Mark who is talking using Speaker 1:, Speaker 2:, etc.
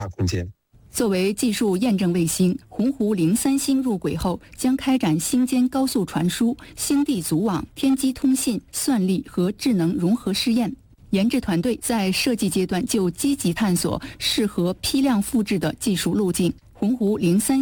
Speaker 1: 空间。
Speaker 2: 作为技术验证卫星，鸿鹄03星入轨后将开展星间高速传输、星地组网、天基通信、算力和智能融合试验。研制团队在设计阶段就积极探索适合批量复制的技术路径。鸿鹄03